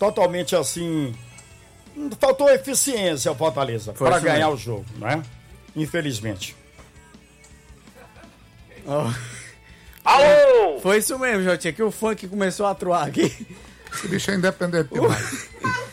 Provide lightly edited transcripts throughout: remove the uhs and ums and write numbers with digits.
totalmente assim, faltou eficiência ao Fortaleza para ganhar o jogo, né? Infelizmente. Alô! Foi isso mesmo, Jotinha, que o funk começou a atuar aqui. Esse bicho é independente demais.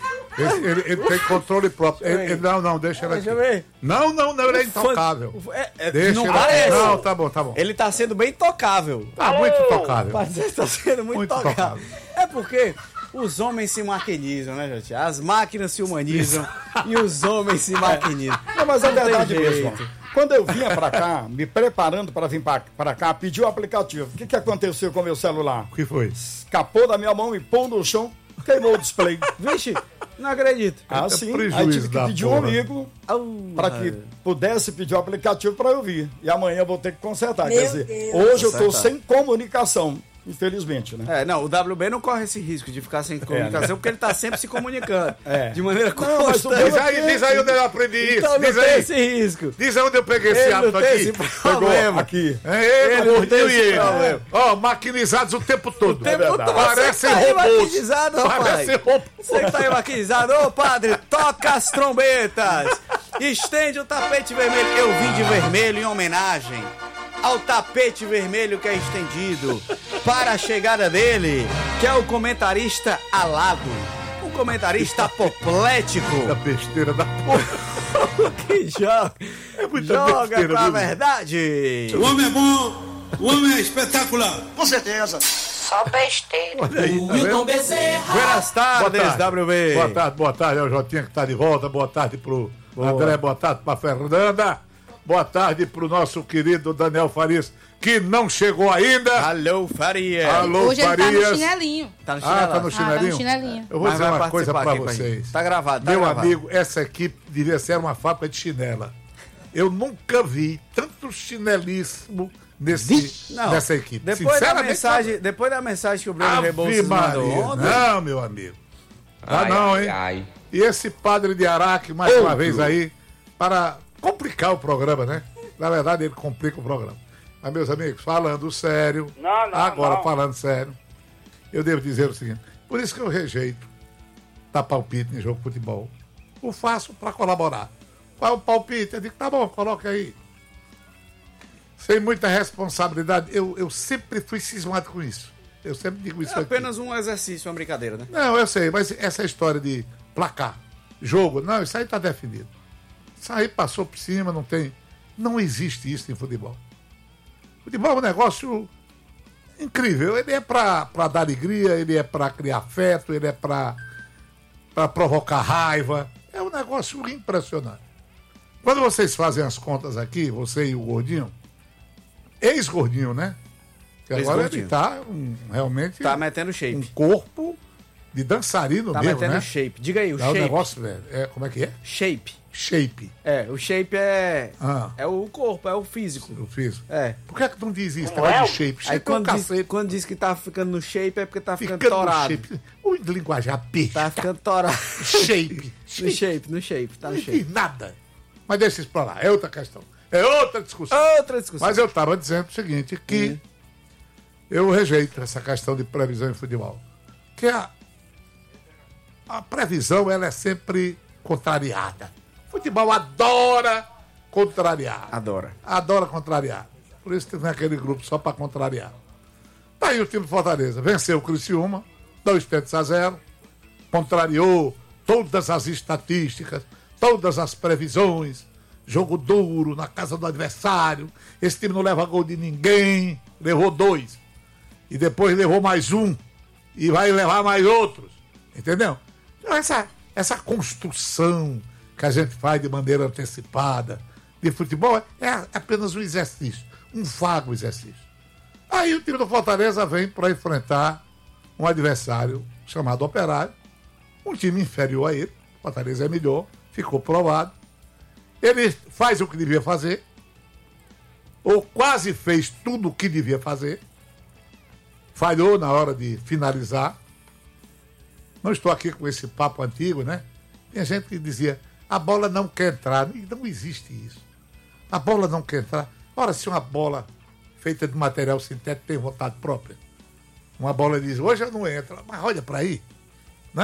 Ele tem controle próprio. Não, deixa ele aqui. Deixa eu ver. Não, ele é intocável. Deixa não ele parece. Não, tá bom. Ele tá sendo bem tocável. Tá muito intocável. Parece que tá sendo muito tocável. É porque os homens se maquinizam, né, Jotinha? As máquinas se humanizam e os homens se maquinizam. Não, mas é Não tem verdade jeito. mesmo. Quando eu vinha pra cá, me preparando pra vir pra cá, pedi o aplicativo. O que aconteceu com o meu celular? O que foi? Escapou da minha mão e pôs no chão, queimou o display. Vixe, não acredito. Sim, prejuízo aí tive que da pedir porra. um amigo para que pudesse pedir o aplicativo para eu vir. E amanhã eu vou ter que consertar. Quer dizer, hoje eu estou sem comunicação, infelizmente, né? Não, o WB não corre esse risco de ficar sem comunicação, porque ele tá sempre se comunicando. De maneira mas o constante. Diz aí onde eu aprendi isso. Então não Diz tem aí. esse risco. Diz aí onde eu peguei esse Ele hábito não tem aqui. esse problema. Aqui. Ele não tem e esse ele. problema. Ó, maquinizados o tempo todo. Você Parecem tá aí robôs. maquinizado, rapaz. Parecem robôs. Você que tá aí maquinizado. Ô, padre, toca as trombetas. Estende o tapete vermelho. Eu vim de vermelho em homenagem ao tapete vermelho que é estendido para a chegada dele, que é o comentarista alado, um comentarista apoplético, Da besteira da porra. que joga, muita joga besteira, com a viu? verdade. O homem é bom, o homem é espetacular. Com certeza. Só besteira. Milton Bezerra. Buenas tardes, WB. Boa tarde ao Jotinha que tá de volta. Boa tarde pro André, boa tarde pra Fernanda. Boa tarde pro nosso querido Daniel Farias, que não chegou ainda. Alô, Faria. Alô, Hoje ele tá Farias. no chinelinho. Tá no Tá no Tá no chinelinho? chinelinho. Eu vou Mas dizer vai uma coisa participar pra aqui com a gente. vocês. Tá gravado, tá Meu gravado. amigo, essa equipe devia ser uma fábrica de chinela. Eu nunca vi tanto chinelismo nessa equipe. Depois da, Sinceramente, mensagem que o Bruno Ave Rebouças mandou Maria. ontem. Não, meu amigo. Hein? E esse padre de Araque, mais uma vez aí, para complicar o programa, né? Na verdade, ele complica o programa. Mas, meus amigos, falando sério, falando sério, eu devo dizer o seguinte, por isso que eu rejeito dar palpite em jogo de futebol. O faço para colaborar. Qual é o palpite? Eu digo, tá bom, coloca aí. Sem muita responsabilidade, eu sempre fui cismado com isso. Eu sempre digo isso É apenas um exercício, uma brincadeira, né? Não, eu sei, mas essa história de placar, jogo, não, isso aí tá definido. Isso aí passou por cima, não existe isso em futebol. Futebol é um negócio incrível, ele é pra dar alegria, ele é pra criar afeto, ele é pra provocar raiva, é um negócio impressionante. Quando vocês fazem as contas aqui, você e o Gordinho, ex-Gordinho, né? Que agora ele tá realmente... Tá metendo shape. Um corpo de dançarino Tá mesmo, metendo né? shape. Diga aí, o É shape. um negócio, velho. Como é que é? Shape. Shape. O shape é... Ah. É o corpo, é o físico. Eu fiz. É. Por que não diz isso? Negócio de shape. Aí Shape é um cacete. quando diz que tá ficando no shape é porque tá ficando Ficando no torado. shape. O linguajar peixe. Tá ficando torado. Shape. No shape, tá Não no shape. diz nada. Mas deixa isso pra lá. É outra questão. É outra discussão. Outra discussão. Mas eu estava dizendo o seguinte, que eu rejeito essa questão de previsão em futebol. Que a previsão, ela é sempre contrariada. O futebol adora contrariar. Adora contrariar. Por isso tem aquele grupo só para contrariar. Tá aí o time do Fortaleza. Venceu o Criciúma, 2-0. Contrariou todas as estatísticas, todas as previsões. Jogo duro, na casa do adversário. Esse time não leva gol de ninguém. Levou 2. E depois levou mais 1. E vai levar mais outros. Entendeu? Então essa construção que a gente faz de maneira antecipada de futebol é apenas um exercício. Um vago exercício. Aí o time do Fortaleza vem para enfrentar um adversário chamado Operário. Um time inferior a ele. O Fortaleza é melhor. Ficou provado. Ele faz o que devia fazer, ou quase fez tudo o que devia fazer, falhou na hora de finalizar. Não estou aqui com esse papo antigo, né? Tem gente que dizia, a bola não quer entrar. E não existe isso. A bola não quer entrar. Ora, se uma bola feita de material sintético tem vontade própria, uma bola diz, hoje não entra, mas olha para aí.